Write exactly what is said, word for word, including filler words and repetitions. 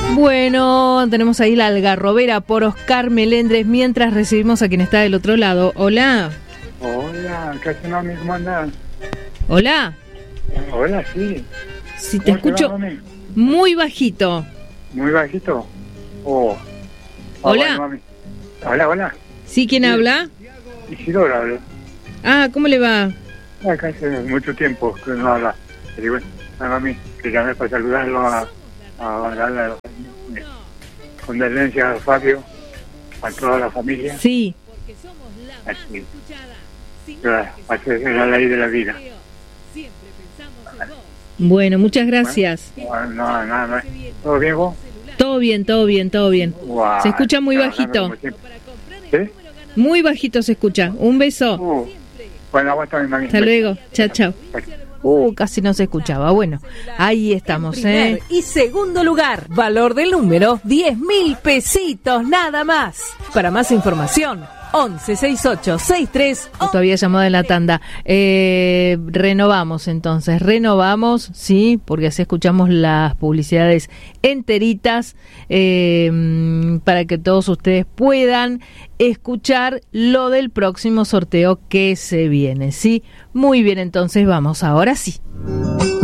Bueno, tenemos ahí la algarrobera por Oscar Melendres, mientras recibimos a quien está del otro lado. Hola. Hola, ¿qué haces, mami? ¿Cómo andas? Hola. Hola, sí. Si te escucho va, muy bajito. ¿Muy bajito? Oh. Ah, Hola. bueno, mami. Hola, hola. ¿Sí? ¿Quién Sí. habla? Isidora habla. Ah, ¿cómo le va? Acá hace mucho tiempo que no habla. Pero bueno, a mami, que llamé para saludarlo a, a dar la condolencia a Fabio, a toda la familia. Sí. Así. Así es la ley de la vida. Bueno, muchas gracias. No, no, nada más. ¿Todo bien vos? Todo bien, todo bien, todo bien. Wow. Se escucha muy Trabajando bajito. como siempre. ¿Sí? Muy bajito se escucha. Un beso. Uh, bueno, aguanta mi mami. Hasta luego. Chao, chao. Bye. Uh, casi no se escuchaba. Bueno, ahí estamos, Primer ¿eh? y segundo lugar, valor del número diez mil pesitos nada más. Para más información, once sesenta y ocho sesenta y tres. Todavía llamado en la tanda. Eh, renovamos entonces, renovamos, sí, porque así escuchamos las publicidades enteritas eh, para que todos ustedes puedan escuchar lo del próximo sorteo que se viene, sí. Muy bien, entonces vamos, ahora sí.